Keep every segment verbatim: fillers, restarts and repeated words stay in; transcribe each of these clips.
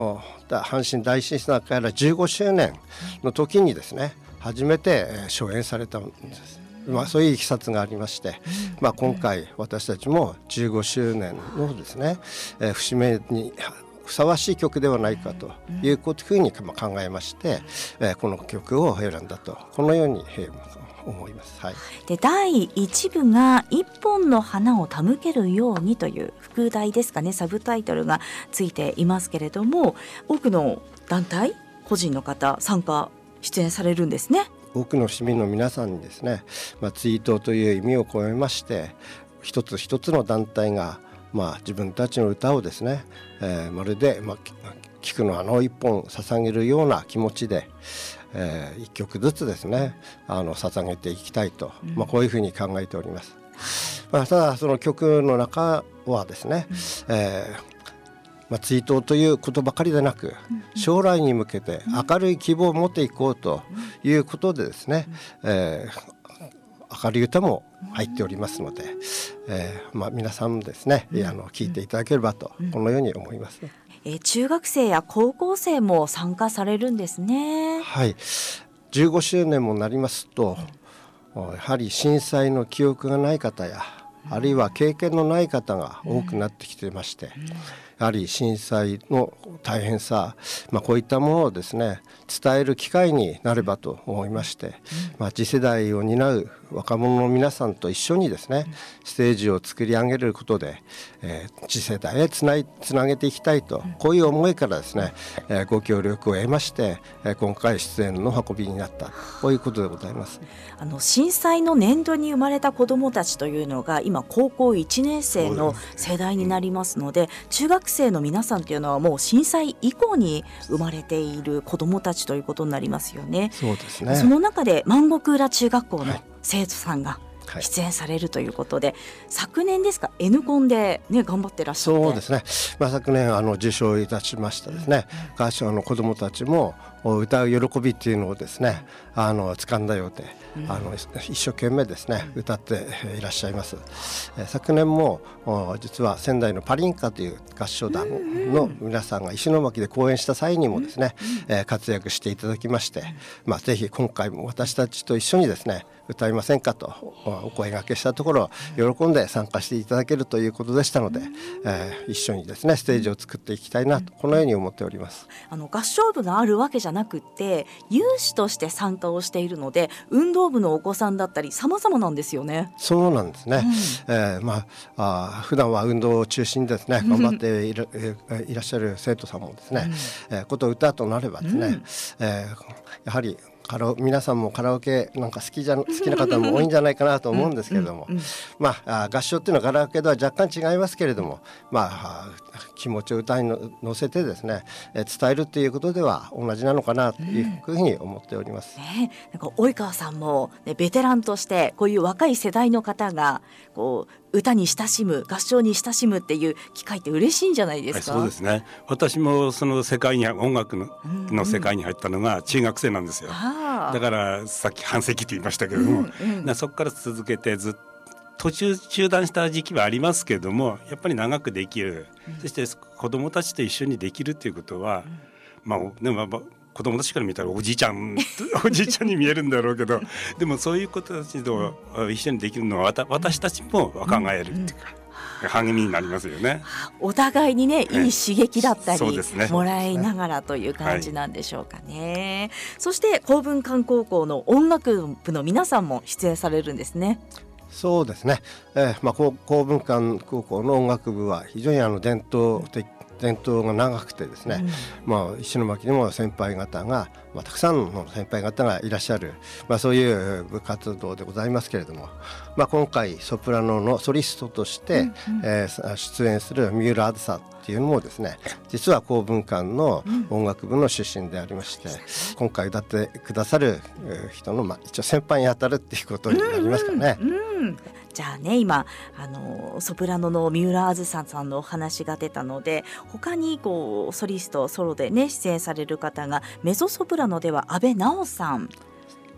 阪神大震災からじゅうごしゅうねんの時にですね、初めて初演されたんです。まあ、そういういきさつがありまして、まあ、今回私たちもじゅうごしゅうねんのですね、えー、節目にふさわしい曲ではないかというふうに考えまして、えー、この曲を選んだと、このように思います。はい、 でだいいち部が一本の花を手向けるようにという副題ですかね、サブタイトルがついていますけれども、多くの団体個人の方参加出演されるんですね。 多くの市民の皆さんにですね、まあ、追悼という意味を込めまして、一つ一つの団体が、まあ、自分たちの歌をですね、えー、まるで、まあ、菊の花を一本捧げるような気持ちで、えー、一曲ずつですね、あの捧げていきたいと、まあ、こういうふうに考えております。まあ、ただその曲の中はですね、えーまあ、追悼ということばかりでなく、将来に向けて明るい希望を持っていこうということでですね、えー、明るい歌も入っておりますので、えーまあ、皆さんもですね、あの聴いていただければと、このように思います。 えー、中学生や高校生も参加されるんですね。 はい、じゅうごしゅうねんもなりますと、やはり震災の記憶がない方や、あるいは経験のない方が多くなってきていまして、やはり震災の大変さ、まあ、こういったものをですね伝える機会になればと思いまして、まあ、次世代を担う若者の皆さんと一緒にですねステージを作り上げることで、えー、次世代へつないつなげていきたいと、こういう思いからですね、えー、ご協力を得まして、えー、今回出演の運びになった、こういうことでございます。 あの震災の年度に生まれた子どもたちというのが今高校いちねん生の世代になりますので、中学生の皆さんというのはもう震災以降に生まれている子どもたちということになりますよね。 そうですね。 その中で万石浦中学校の生徒さんが出演されるということで、はい、昨年ですか N コンで、ね、頑張ってらっしゃって。 そうですね、まあ、昨年あの受賞いたしましたですね、うん、合唱の子どもたちも歌う喜びっていうのをですね、あの掴んだようで、うん、あの一生懸命ですね歌っていらっしゃいます。え昨年も実は仙台のパリンカという合唱団の皆さんが石巻で公演した際にもですね、うん、え活躍していただきまして、まあ、ぜひ今回も私たちと一緒にですね歌いませんかとお声掛けしたところ、喜んで参加していただけるということでしたので、えー、一緒にですねステージを作っていきたいなと、このように思っております。 あの合唱部があるわけじゃなくって有志として参加をしているので、運動部のお子さんだったり様々なんですよね。 そうなんですね、うん、えーまあ、あ普段は運動を中心にですね頑張ってい ら, いらっしゃる生徒さんもですね、うんえー、こと歌となればですね、うんえー、やはりカラ皆さんもカラオケなんか好きじゃ好きな方も多いんじゃないかなと思うんですけれども、うんうんうん、まあ、合唱っていうのはカラオケとは若干違いますけれども、まあ、気持ちを歌に乗せてですね伝えるということでは同じなのかなというふうに思っております、 うんね、なんか及川さんも、ね、ベテランとしてこういう若い世代の方がこう歌に親しむ、合唱に親しむっていう機会って嬉しいんじゃないですか。 はい、そうですね。私もその世界に音楽 の,、うんうん、の世界に入ったのが中学生なんですよ。だからさっき半世紀と言いましたけれども、うんうん、そこから続けてずっと途中中断した時期はありますけれども、やっぱり長くできる、うん、そして子どもたちと一緒にできるということは、うんまあでもまあ子供たちから見たらおじいちゃんおじいちゃんに見えるんだろうけどでもそういう子たちと一緒にできるのは私たちも若返るっていうか、うんうん、励みになりますよね。 お互いにね、いい刺激だったり、 ね、 もらいながらという感じなんでしょうかね、はい、そして公文館高校の音楽部の皆さんも出演されるんですね。 そうですね、えーまあ、公文館高校の音楽部は非常にあの伝統的伝統が長くてですね、うんまあ、石巻にも先輩方が、まあ、たくさんの先輩方がいらっしゃる、まあ、そういう部活動でございますけれども、まあ、今回ソプラノのソリストとして、うんうんえー、出演する三浦あずさっていうのもですね、実は公文館の音楽部の出身でありまして、うん、今回歌ってくださる人の、まあ、一応先輩に当たるっていうことになりますかね。 うんうんうんじゃあね、今あのソプラノの三浦あずささんのお話が出たので、他にこうソリストソロでね出演される方がメゾソプラノでは阿部直さん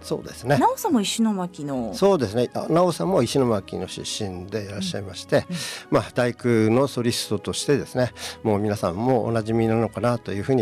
そうですね。 直さんも石巻の。 そうですね。直さんも石巻の出身でいらっしゃいまして、うんうん、まあ大工のソリストとしてですね、もう皆さんもおなじみなのかなというふうに